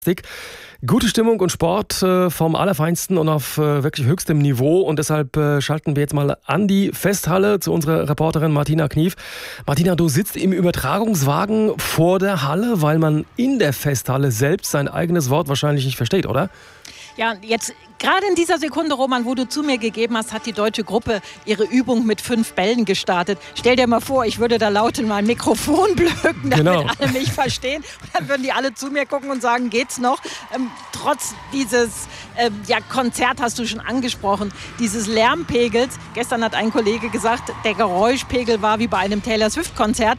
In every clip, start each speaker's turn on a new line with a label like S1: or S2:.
S1: Gute Stimmung und Sport vom Allerfeinsten und auf wirklich höchstem Niveau. Und deshalb schalten wir jetzt mal an die Festhalle zu unserer Reporterin Martina Knief. Martina, du sitzt im Übertragungswagen vor der Halle, weil man in der Festhalle selbst sein eigenes Wort wahrscheinlich nicht versteht, oder?
S2: Ja, jetzt gerade in dieser Sekunde, Roman, wo du zu mir gegeben hast, hat die deutsche Gruppe ihre Übung mit 5 Bällen gestartet. Stell dir mal vor, ich würde da laut in mein Mikrofon blöken, damit alle mich verstehen. Und dann würden die alle zu mir gucken und sagen, geht's noch? Trotz dieses Konzert hast du schon angesprochen, dieses Lärmpegels. Gestern hat ein Kollege gesagt, der Geräuschpegel war wie bei einem Taylor Swift-Konzert.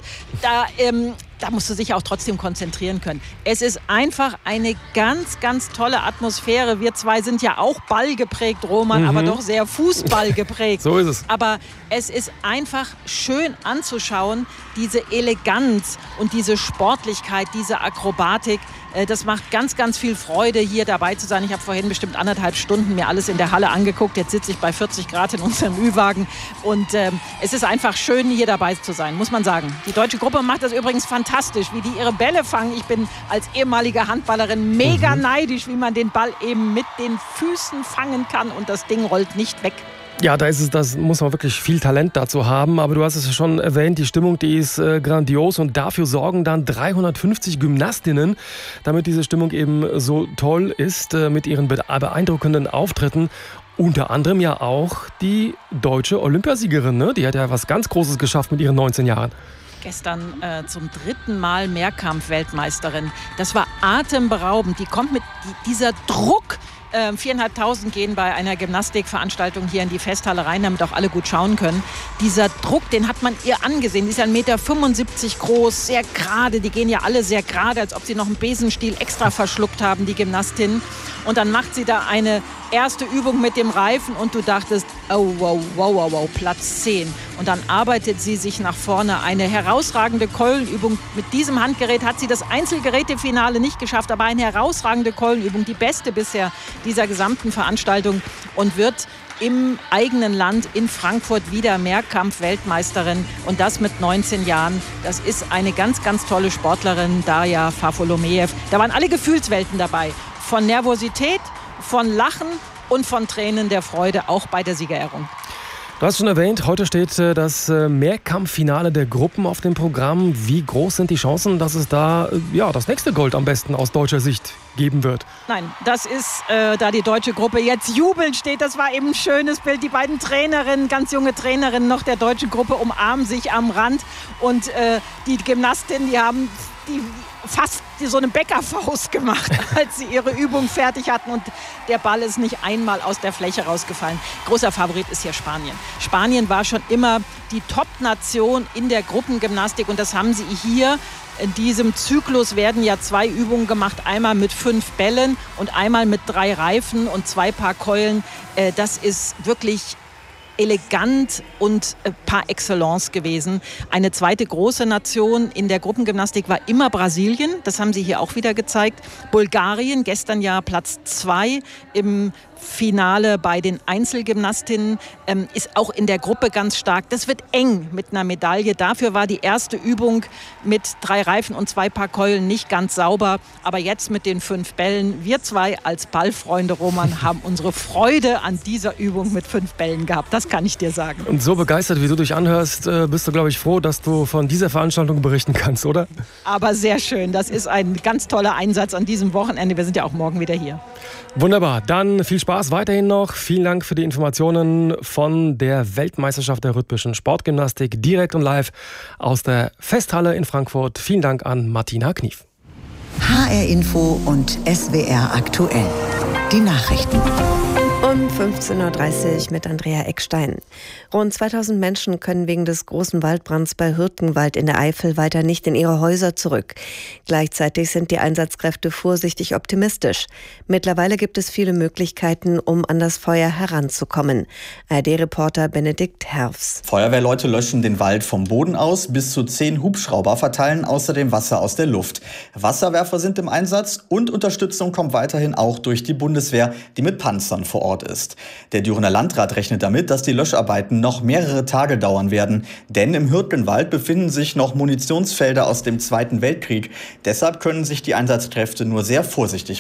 S2: Da musst du dich auch trotzdem konzentrieren können. Es ist einfach eine ganz, ganz tolle Atmosphäre. Wir zwei sind ja auch ballgeprägt, Roman, aber doch sehr Fußball geprägt.
S1: So ist es.
S2: Aber es ist einfach schön anzuschauen, diese Eleganz und diese Sportlichkeit, diese Akrobatik. Das macht ganz, ganz viel Freude, hier dabei zu sein. Ich habe vorhin bestimmt 1,5 Stunden mir alles in der Halle angeguckt. Jetzt sitze ich bei 40 Grad in unserem Ü-Wagen. Und es ist einfach schön, hier dabei zu sein, muss man sagen. Die deutsche Gruppe macht das übrigens fantastisch, wie die ihre Bälle fangen. Ich bin als ehemalige Handballerin mega neidisch, wie man den Ball eben mit den Füßen fangen kann und das Ding rollt nicht weg.
S1: Ja, das muss man wirklich viel Talent dazu haben. Aber du hast es schon erwähnt, die Stimmung, die ist grandios. Und dafür sorgen dann 350 Gymnastinnen, damit diese Stimmung eben so toll ist, mit ihren beeindruckenden Auftritten. Unter anderem ja auch die deutsche Olympiasiegerin, ne? Die hat ja was ganz Großes geschafft mit ihren 19 Jahren.
S2: Gestern zum 3. Mal Mehrkampf-Weltmeisterin. Das war atemberaubend. Die kommt mit dieser Druck. 4.500 gehen bei einer Gymnastikveranstaltung hier in die Festhalle rein, damit auch alle gut schauen können. Dieser Druck, den hat man ihr angesehen. Die ist 1,75 Meter groß, sehr gerade. Die gehen ja alle sehr gerade, als ob sie noch einen Besenstiel extra verschluckt haben, die Gymnastinnen. Und dann macht sie da eine erste Übung mit dem Reifen und du dachtest, oh, wow, Platz 10. Und dann arbeitet sie sich nach vorne. Eine herausragende Keulenübung. Mit diesem Handgerät hat sie das Einzelgerätefinale nicht geschafft, aber eine herausragende Keulenübung, die beste bisher dieser gesamten Veranstaltung, und wird im eigenen Land in Frankfurt wieder Mehrkampf-Weltmeisterin, und das mit 19 Jahren. Das ist eine ganz, ganz tolle Sportlerin, Darja Fafolomejew. Da waren alle Gefühlswelten dabei. Von Nervosität, von Lachen und von Tränen der Freude, auch bei der Siegerehrung.
S1: Du hast schon erwähnt, heute steht das Mehrkampffinale der Gruppen auf dem Programm. Wie groß sind die Chancen, dass es da das nächste Gold am besten aus deutscher Sicht geben wird?
S2: Nein, das ist, da die deutsche Gruppe jetzt jubelnd steht. Das war eben ein schönes Bild. Die beiden Trainerinnen, ganz junge Trainerinnen noch der deutschen Gruppe, umarmen sich am Rand. Und die Gymnastinnen, die haben fast so eine Bäckerfaust gemacht, als sie ihre Übung fertig hatten, und der Ball ist nicht einmal aus der Fläche rausgefallen. Großer Favorit ist hier Spanien. Spanien war schon immer die Top-Nation in der Gruppengymnastik, und das haben sie hier. In diesem Zyklus werden ja 2 Übungen gemacht, einmal mit 5 Bällen und einmal mit 3 Reifen und 2 Paar Keulen. Das ist wirklich elegant und par excellence gewesen. Eine zweite große Nation in der Gruppengymnastik war immer Brasilien. Das haben sie hier auch wieder gezeigt. Bulgarien, gestern ja Platz 2 im Finale bei den Einzelgymnastinnen, ist auch in der Gruppe ganz stark. Das wird eng mit einer Medaille. Dafür war die erste Übung mit 3 Reifen und 2 Paar Keulen nicht ganz sauber. Aber jetzt mit den 5 Bällen, wir zwei als Ballfreunde, Roman, haben unsere Freude an dieser Übung mit 5 Bällen gehabt. Das kann ich dir sagen.
S1: Und so begeistert, wie du dich anhörst, bist du, glaube ich, froh, dass du von dieser Veranstaltung berichten kannst, oder?
S2: Aber sehr schön. Das ist ein ganz toller Einsatz an diesem Wochenende. Wir sind ja auch morgen wieder hier.
S1: Wunderbar. Dann viel Spaß weiterhin noch. Vielen Dank für die Informationen von der Weltmeisterschaft der rhythmischen Sportgymnastik direkt und live aus der Festhalle in Frankfurt. Vielen Dank an Martina Knief.
S3: HR Info und SWR aktuell. Die Nachrichten.
S4: Um 15.30 Uhr mit Andrea Eckstein. Rund 2000 Menschen können wegen des großen Waldbrands bei Hürtgenwald in der Eifel weiter nicht in ihre Häuser zurück. Gleichzeitig sind die Einsatzkräfte vorsichtig optimistisch. Mittlerweile gibt es viele Möglichkeiten, um an das Feuer heranzukommen. ARD-Reporter Benedikt Herfs.
S5: Feuerwehrleute löschen den Wald vom Boden aus. Bis zu 10 Hubschrauber verteilen außerdem Wasser aus der Luft. Wasserwerfer sind im Einsatz und Unterstützung kommt weiterhin auch durch die Bundeswehr, die mit Panzern vor Ort ist. Der Dürener Landrat rechnet damit, dass die Löscharbeiten noch mehrere Tage dauern werden. Denn im Hürtgenwald befinden sich noch Munitionsfelder aus dem Zweiten Weltkrieg. Deshalb können sich die Einsatzkräfte nur sehr vorsichtig